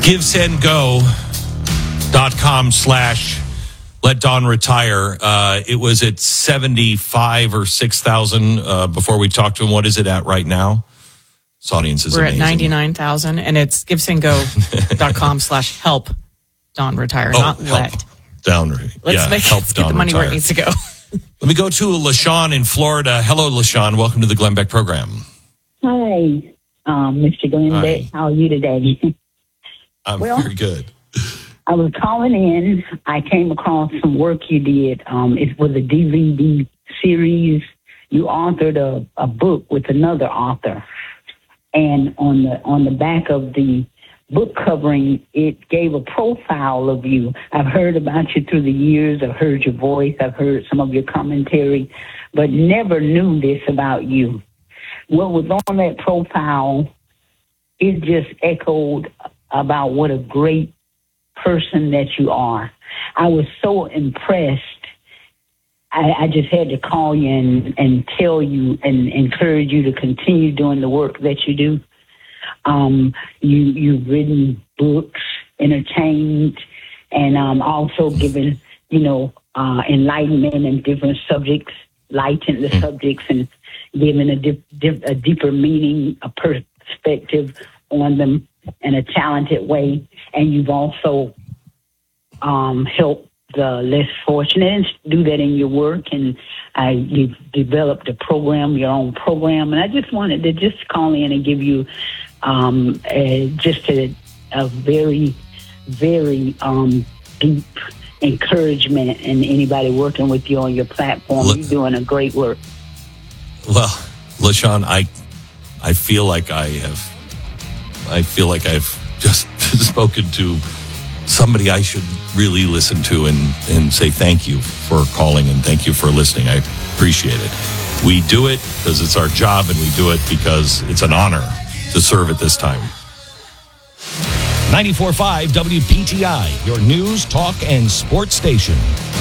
GiveSendGo.com/let Dawn retire. It was at 75 or 6,000 before we talked to him. What is it at right now? This audience is amazing. We're at 99,000, and it's GiveSendGo.com/help Dawn retire, not help let. Let's get the money retire. where it needs to go. Let me go to LaShawn in Florida. Hello, LaShawn. Welcome to the Glenn Beck program. Hi, Mr. Glenn Beck. How are you today? I'm very good. I was calling in. I came across some work you did. It was a DVD series. You authored a book with another author. And on the back of the book covering, it gave a profile of you. I've heard about you through the years. I've heard your voice. I've heard some of your commentary, but never knew this about you. What was on that profile, it just echoed about what a great person that you are. I was so impressed. I just had to call you and tell you and encourage you to continue doing the work that you do. You've written books, entertained, and also given, enlightenment in different subjects, lightened the subjects and given a deeper meaning, a perspective on them in a talented way. And you've also helped the less fortunate and do that in your work. And you've developed a program, your own program. And I just wanted to just call in and give you a very, very deep encouragement and anybody working with you on your platform. You're doing a great work. Well, LaShawn, I feel like I've just spoken to somebody I should really listen to and say thank you for calling and thank you for listening. I appreciate it. We do it because it's our job, and we do it because it's an honor to serve at this time. 94.5 WPTI, your news, talk, and sports station.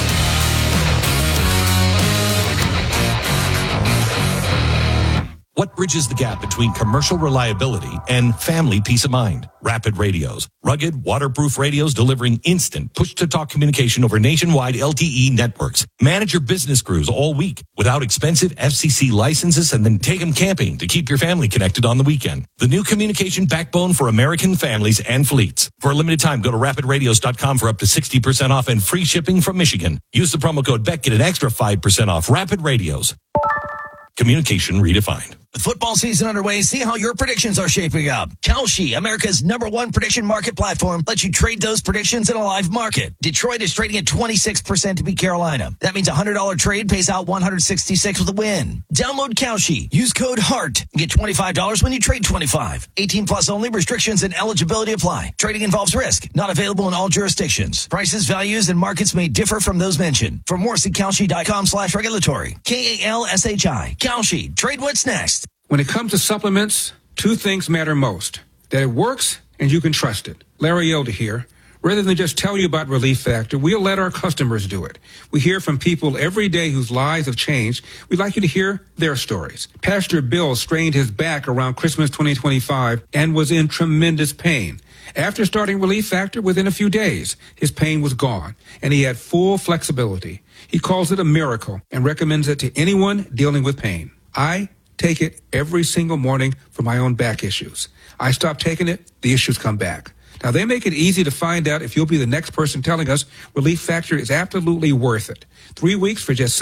What bridges the gap between commercial reliability and family peace of mind? Rapid Radios. Rugged, waterproof radios delivering instant push-to-talk communication over nationwide LTE networks. Manage your business crews all week without expensive FCC licenses, and then take them camping to keep your family connected on the weekend. The new communication backbone for American families and fleets. For a limited time, go to rapidradios.com for up to 60% off and free shipping from Michigan. Use the promo code BECK, get an extra 5% off. Rapid Radios. Communication redefined. With football season underway, see how your predictions are shaping up. Kalshi, America's #1 prediction market platform, lets you trade those predictions in a live market. Detroit is trading at 26% to beat Carolina. That means a $100 trade pays out $166 with a win. Download Kalshi. Use code HEART and get $25 when you trade 25. 18 plus only. Restrictions and eligibility apply. Trading involves risk. Not available in all jurisdictions. Prices, values, and markets may differ from those mentioned. For more, see Kalshi.com/regulatory. KALSHI. Kalshi. Trade what's next. When it comes to supplements, two things matter most: that it works and you can trust it. Larry Elder here. Rather than just tell you about Relief Factor, we'll let our customers do it. We hear from people every day whose lives have changed. We'd like you to hear their stories. Pastor Bill strained his back around Christmas 2025 and was in tremendous pain. After starting Relief Factor, within a few days, his pain was gone, and he had full flexibility. He calls it a miracle and recommends it to anyone dealing with pain. I take it every single morning for my own back issues. I stop taking it, the issues come back. Now, they make it easy to find out if you'll be the next person telling us Relief Factor is absolutely worth it. 3 weeks for just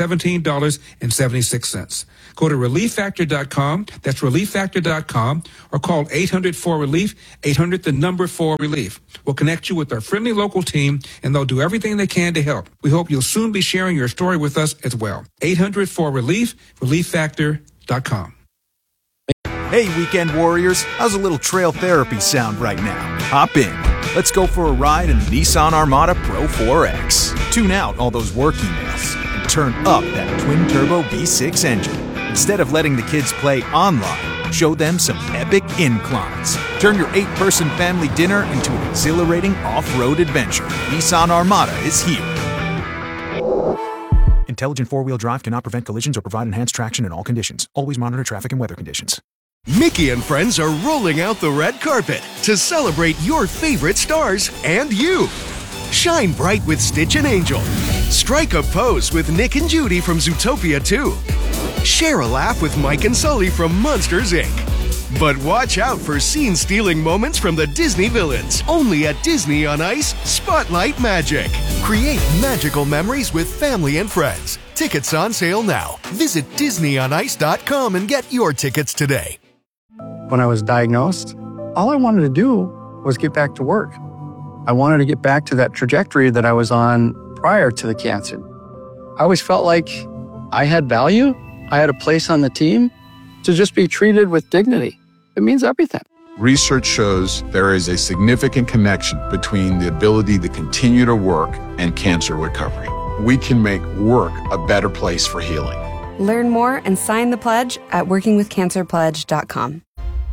$17.76. Go to ReliefFactor.com. That's ReliefFactor.com, or call 800-4RELIEF, 800-4RELIEF. We'll connect you with our friendly local team, and they'll do everything they can to help. We hope you'll soon be sharing your story with us as well. 800-4RELIEF, ReliefFactor.com. Hey, weekend warriors, how's a little trail therapy sound right now? Hop in. Let's go for a ride in the Nissan Armada Pro 4X. Tune out all those work emails and turn up that twin-turbo V6 engine. Instead of letting the kids play online, show them some epic inclines. Turn your 8-person family dinner into an exhilarating off-road adventure. Nissan Armada is here. Intelligent four-wheel drive cannot prevent collisions or provide enhanced traction in all conditions. Always monitor traffic and weather conditions. Mickey and friends are rolling out the red carpet to celebrate your favorite stars and you. Shine bright with Stitch and Angel. Strike a pose with Nick and Judy from Zootopia 2. Share a laugh with Mike and Sully from Monsters, Inc. But watch out for scene-stealing moments from the Disney villains. Only at Disney on Ice Spotlight Magic. Create magical memories with family and friends. Tickets on sale now. Visit DisneyOnIce.com and get your tickets today. When I was diagnosed, all I wanted to do was get back to work. I wanted to get back to that trajectory that I was on prior to the cancer. I always felt like I had value. I had a place on the team to just be treated with dignity. It means everything. Research shows there is a significant connection between the ability to continue to work and cancer recovery. We can make work a better place for healing. Learn more and sign the pledge at workingwithcancerpledge.com.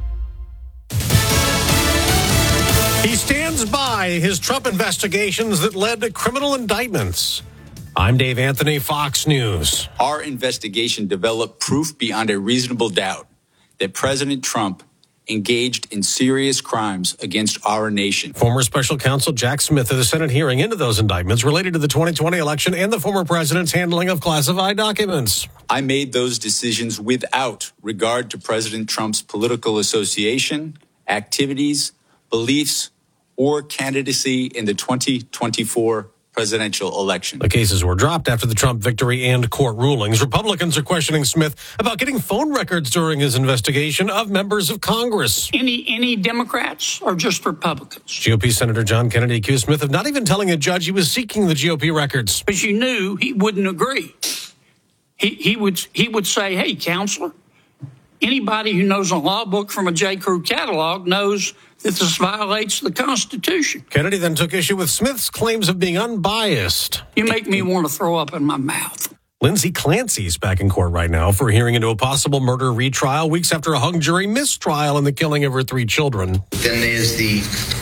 He stands by his Trump investigations that led to criminal indictments. I'm Dave Anthony, Fox News. Our investigation developed proof beyond a reasonable doubt that President Trump engaged in serious crimes against our nation. Former special counsel Jack Smith of the Senate hearing into those indictments related to the 2020 election and the former president's handling of classified documents. I made those decisions without regard to President Trump's political association, activities, beliefs, or candidacy in the 2024 presidential election. The cases were dropped after the Trump victory and court rulings. Republicans are questioning Smith about getting phone records during his investigation of members of Congress. Any Democrats or just Republicans? GOP Senator John Kennedy accused Smith of not even telling a judge he was seeking the GOP records. Because you knew he wouldn't agree. He would say, hey, counselor, anybody who knows a law book from a J. Crew catalog knows that this violates the Constitution. Kennedy then took issue with Smith's claims of being unbiased. You make me want to throw up in my mouth. Lindsay Clancy's back in court right now for a hearing into a possible murder retrial weeks after a hung jury mistrial in the killing of her 3 children. Then there's the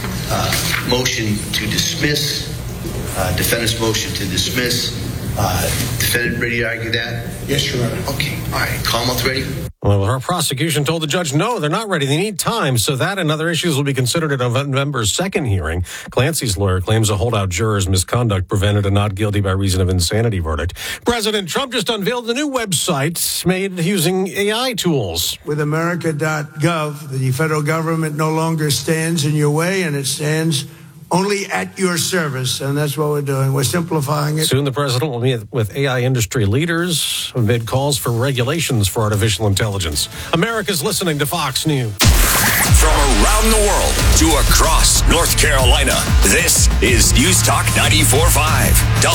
motion to dismiss, defendant's motion to dismiss. Defendant ready to argue that? Yes, Your Honor. Okay, all right. Commonwealth ready? Well, our prosecution told the judge, no, they're not ready. They need time. So that and other issues will be considered at November's second hearing. Clancy's lawyer claims a holdout juror's misconduct prevented a not guilty by reason of insanity verdict. President Trump just unveiled a new website made using AI tools. With America.gov, the federal government no longer stands in your way, and it stands only at your service, and that's what we're doing. We're simplifying it. Soon the president will meet with AI industry leaders amid calls for regulations for artificial intelligence. America's listening to Fox News. From around the world to across North Carolina, this is News Talk 94.5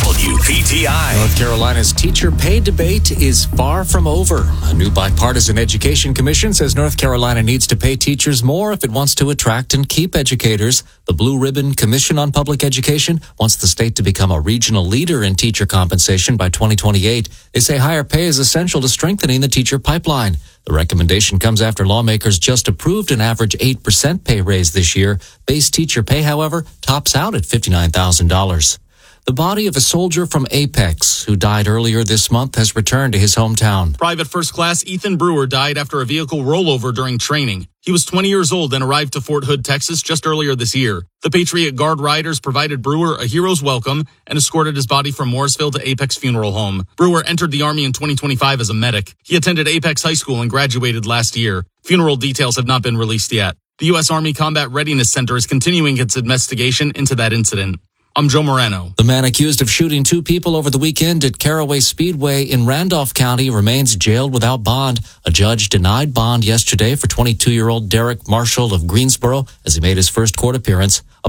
WPTI. North Carolina's teacher pay debate is far from over. A new bipartisan education commission says North Carolina needs to pay teachers more if it wants to attract and keep educators. The Blue Ribbon Commission on Public Education wants the state to become a regional leader in teacher compensation by 2028. They say higher pay is essential to strengthening the teacher pipeline. The recommendation comes after lawmakers just approved an average 8% pay raise this year. Base teacher pay, however, tops out at $59,000. The body of a soldier from Apex who died earlier this month has returned to his hometown. Private First Class Ethan Brewer died after a vehicle rollover during training. He was 20 years old and arrived to Fort Hood, Texas just earlier this year. The Patriot Guard riders provided Brewer a hero's welcome and escorted his body from Morrisville to Apex Funeral Home. Brewer entered the Army in 2025 as a medic. He attended Apex High School and graduated last year. Funeral details have not been released yet. The U.S. Army Combat Readiness Center is continuing its investigation into that incident. I'm Joe Moreno. The man accused of shooting 2 people over the weekend at Caraway Speedway in Randolph County remains jailed without bond. A judge denied bond yesterday for 22-year-old Derek Marshall of Greensboro as he made his first court appearance. A